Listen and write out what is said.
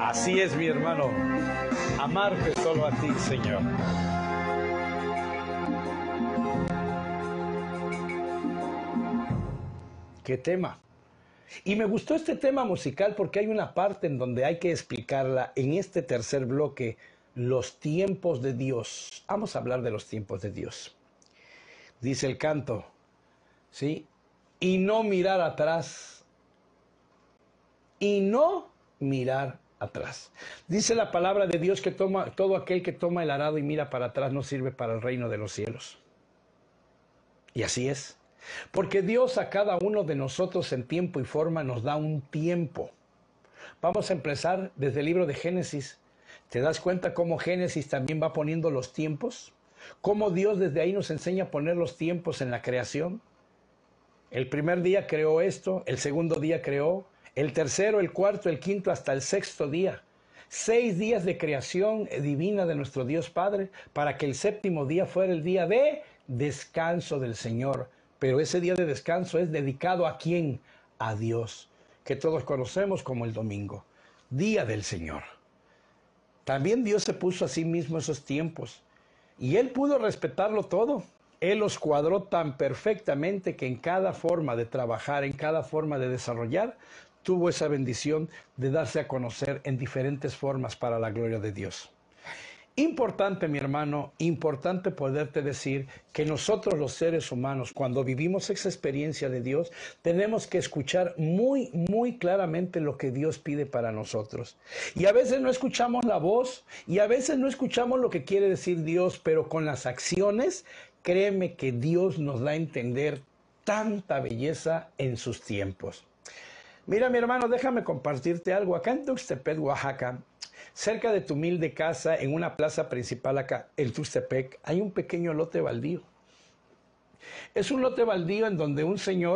Así es, mi hermano. Amarte solo a ti, Señor. ¿Qué tema? Y me gustó este tema musical porque hay una parte en donde hay que explicarla en este tercer bloque, los tiempos de Dios. Vamos a hablar de los tiempos de Dios. Dice el canto, ¿sí? Y no mirar atrás. Y no mirar atrás. Dice la palabra de Dios que todo aquel que toma el arado y mira para atrás no sirve para el reino de los cielos. Y así es. Porque Dios a cada uno de nosotros en tiempo y forma nos da un tiempo. Vamos a empezar desde el libro de Génesis. ¿Te das cuenta cómo Génesis también va poniendo los tiempos? Cómo Dios desde ahí nos enseña a poner los tiempos en la creación. El primer día creó esto, el segundo día creó, el tercero, el cuarto, el quinto, hasta el sexto día. 6 días de creación divina de nuestro Dios Padre, para que el séptimo día fuera el día de descanso del Señor. Pero ese día de descanso es dedicado ¿a quién? A Dios, que todos conocemos como el domingo, día del Señor. También Dios se puso a sí mismo esos tiempos, y Él pudo respetarlo todo. Él los cuadró tan perfectamente que en cada forma de trabajar, en cada forma de desarrollar, tuvo esa bendición de darse a conocer en diferentes formas para la gloria de Dios. Importante, mi hermano, importante poderte decir que nosotros los seres humanos, cuando vivimos esa experiencia de Dios, tenemos que escuchar muy, muy claramente lo que Dios pide para nosotros. Y a veces no escuchamos la voz, y a veces no escuchamos lo que quiere decir Dios, pero con las acciones, créeme que Dios nos da a entender tanta belleza en sus tiempos. Mira, mi hermano, déjame compartirte algo. Acá en Tuxtepec, Oaxaca, cerca de tu humilde casa, en una plaza principal acá, en Tuxtepec, hay un pequeño lote baldío. Es un lote baldío en donde un señor